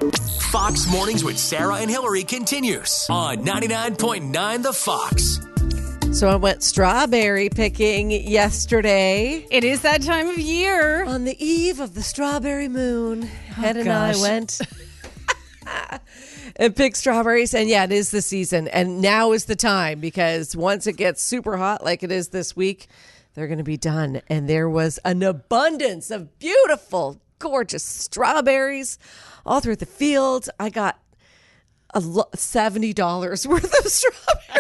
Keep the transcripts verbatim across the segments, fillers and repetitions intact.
Fox Mornings with Sarah and Hillary continues on ninety-nine point nine The Fox. So I went strawberry picking yesterday. It is that time of year. On the eve of the strawberry moon, Oh, Ed and gosh. I went and picked strawberries. And yeah, it is the season. And now is the time because once it gets super hot like it is this week, they're going to be done. And there was an abundance of beautiful, gorgeous strawberries all through the field. I got a lo- seventy dollars worth of strawberries.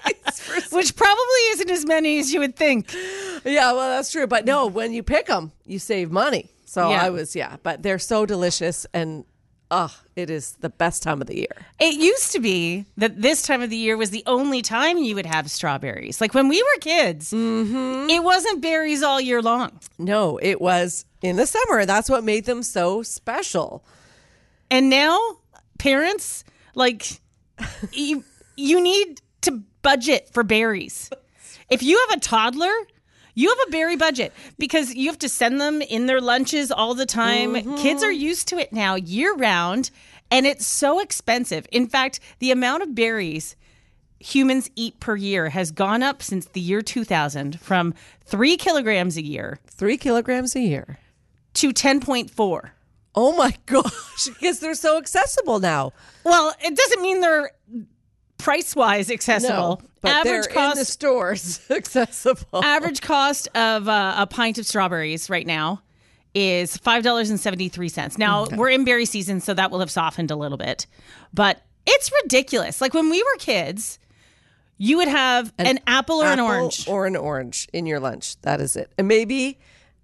Which probably isn't as many as you would think. Yeah, well, that's true. But no, when you pick them, you save money. So Yeah. I was, yeah. But they're so delicious. And, oh, it is the best time of the year. It used to be that this time of the year was the only time you would have strawberries. Like when we were kids, mm-hmm. It wasn't berries all year long. No, it was in the summer. That's what made them so special. And now, parents, like, you, you need to budget for berries. If you have a toddler, you have a berry budget because you have to send them in their lunches all the time. Mm-hmm. Kids are used to it now year round, and it's so expensive. In fact, the amount of berries humans eat per year has gone up since the year two thousand from three kilograms a year. Three kilograms a year. To ten point four. Oh my gosh, because they're so accessible now. Well, it doesn't mean they're price-wise accessible. No, but average they're cost in the stores accessible. Average cost of uh, a pint of strawberries right now is five dollars and seventy-three cents. Now, okay. We're in berry season, so that will have softened a little bit. But it's ridiculous. Like when we were kids, you would have an, an apple or apple an orange. or an orange in your lunch. That is it. And maybe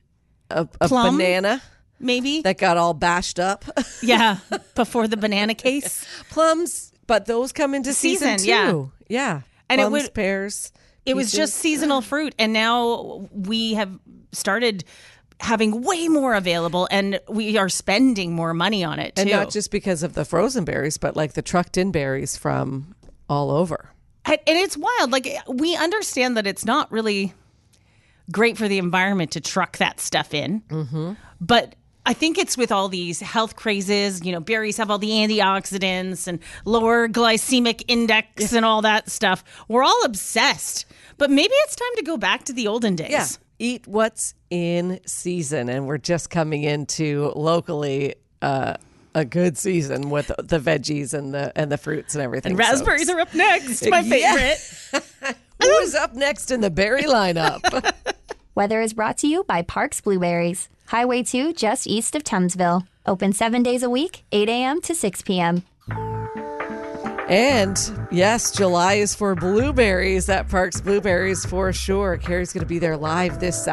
a, a Plum, banana. Maybe. That got all bashed up. Yeah, before the banana case. Plums. But those come into season, season too. Yeah. yeah. And Plums, it would, pears. It was just seasonal fruit. And now we have started having way more available and we are spending more money on it, too. And not just because of the frozen berries, but like the trucked in berries from all over. And, and it's wild. Like, we understand that it's not really great for the environment to truck that stuff in. Mm-hmm. But I think it's with all these health crazes, you know, berries have all the antioxidants and lower glycemic index yeah. and all that stuff. We're all obsessed. But maybe it's time to go back to the olden days. Yeah. Eat what's in season. And we're just coming into locally uh, a good season with the veggies and the and the fruits and everything. And raspberries so are up next. My favorite. Yeah. Who's up next in the berry lineup? Weather is brought to you by Parks Blueberries. Highway two, just east of Thamesville. Open seven days a week, eight a.m. to six p.m. And yes, July is for blueberries at Parks Blueberries for sure. Carrie's going to be there live this